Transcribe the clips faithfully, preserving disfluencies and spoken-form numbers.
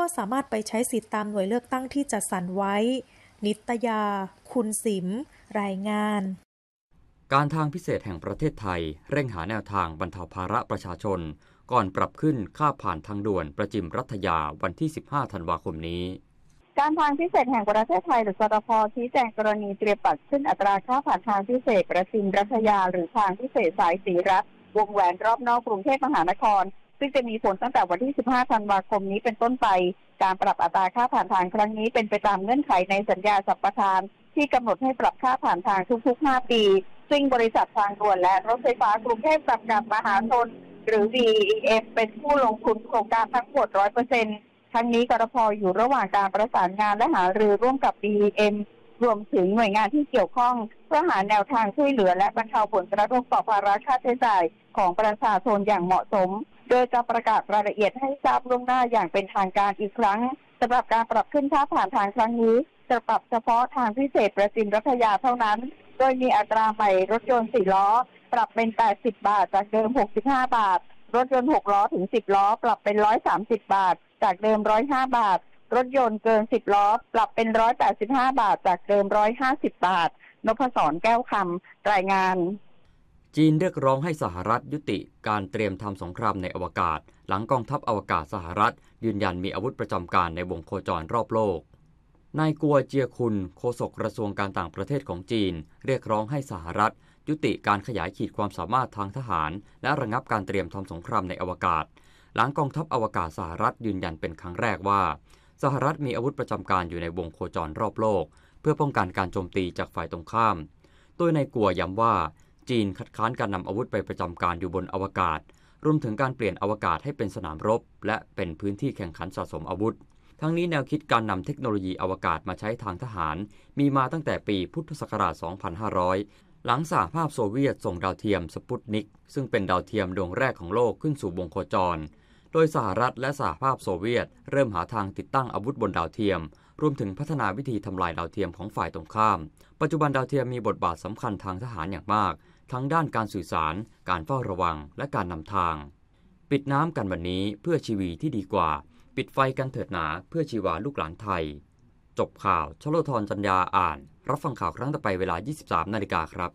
สามารถไปใช้สิทธิ์ตามหน่วยเลือกตั้งที่จัดสรรไว้นิตยาคุณสิมรายงานการทางพิเศษแห่งประเทศไทยเร่งหาแนวทางบรรเทาภาระประชาชนก่อนปรับขึ้นค่าผ่านทางด่วนประจิมรัฐยาวันที่สิบห้าธันวาคมนี้การทางพิเศษแห่งประเทศไทยหรือกทพ.ชี้แจงกรณีเตรียมปรับขึ้นอัตราค่าผ่านทางพิเศษประจิมรัฐยาหรือทางพิเศษสายสีรัฐวงแหวนรอบนอกกรุงเทพมหานครซึ่งจะมีผลตั้งแต่วันที่สิบห้าธันวาคมนี้เป็นต้นไปการปรับอัตราค่าผ่านทางครั้งนี้เป็นไปตามเงื่อนไขในสัญญาสัมปทานที่กำหนดให้ปรับค่าผ่านทางทุกๆห้าปีซึ่งบริษัททางด่วนและรถไฟฟ้ากรุงเทพจำกัดมหาชนหรือ วี อี เอฟ เป็นผู้ลงทุนโครงการทั้งหมด ร้อยเปอร์เซ็นต์ ทั้งนี้กทพ.อยู่ระหว่างการประสานงานและหารือร่วมกับ วี อี เอ็ม รวมถึงหน่วยงานที่เกี่ยวข้องเพื่อหาแนวทางช่วยเหลือและบรรเทาผลกระทบต่อภาระค่าใช้จ่ายของประชาชนอย่างเหมาะสมโดยจะประกาศรายละเอียดให้ทราบล่วงหน้าอย่างเป็นทางการอีกครั้งสำหรับการปรับขึ้นค่าผ่านทางครั้งนี้จะปรับเฉพาะทางพิเศษประจิมรัฐยาเท่านั้นโดยมีอัตราใหม่รถยนต์สี่ล้อปรับเป็นแปดสิบบาทจากเดิมหกสิบห้าบาทรถยนต์หกล้อถึงสิบล้อปรับเป็นหนึ่งร้อยสามสิบบาทจากเดิมหนึ่งร้อยห้าบาทรถยนต์เกินสิบล้อปรับเป็นหนึ่งร้อยแปดสิบห้าบาทจากเดิมหนึ่งร้อยห้าสิบบาทนพศรแก้วคำรายงานจีนเรียกร้องให้สหรัฐยุติการเตรียมทำสงครามในอวกาศหลังกองทัพอวกาศสหรัฐยืนยันมีอาวุธประจำการในวงโคจรรอบโลกนายกัวเจียคุนโฆษกกระทรวงการต่างประเทศของจีนเรียกร้องให้สหรัฐยุติการขยายขีดความสามารถทางทหารและระงับการเตรียมทำสงครามในอวกาศหลังกองทัพอวกาศสหรัฐยืนยันเป็นครั้งแรกว่าสหรัฐมีอาวุธประจำการอยู่ในวงโคจรรอบโลกเพื่อป้องกันการโจมตีจากฝ่ายตรงข้ามโดยนายกัวย้ำว่าจีนคัดค้านการนำอาวุธไปประจำการอยู่บนอวกาศรวมถึงการเปลี่ยนอวกาศให้เป็นสนามรบและเป็นพื้นที่แข่งขันสะสมอาวุธทั้งนี้แนวคิดการนำเทคโนโลยีอวกาศมาใช้ทางทหารมีมาตั้งแต่ปีพุทธศักราช สองพันห้าร้อย หลังสหภาพโซเวียตส่งดาวเทียมสปุตนิกซึ่งเป็นดาวเทียมดวงแรกของโลกขึ้นสู่วงโคจรโดยสหรัฐและสหภาพโซเวียตเริ่มหาทางติดตั้งอาวุธบนดาวเทียมรวมถึงพัฒนาวิธีทำลายดาวเทียมของฝ่ายตรงข้ามปัจจุบันดาวเทียมมีบทบาทสำคัญทางทหารอย่างมากทั้งด้านการสื่อสารการเฝ้าระวังและการนำทางปิดน้ำกันวันนี้เพื่อชีวีที่ดีกว่าปิดไฟกันเถิดหนาเพื่อชีวาลูกหลานไทยจบข่าวชโลธรจัญญาอ่านรับฟังข่าวครั้งต่อไปเวลา ยี่สิบสามนาฬิกาครับ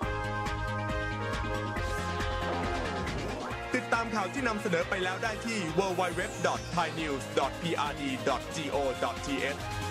ติดตามข่าวที่นำเสนอไปแล้วได้ที่ ดับเบิลยู ดับเบิลยู ดับเบิลยู ดอท ไทยนิวส์ ดอท พี อาร์ ดี ดอท จี โอ ดอท ที เอช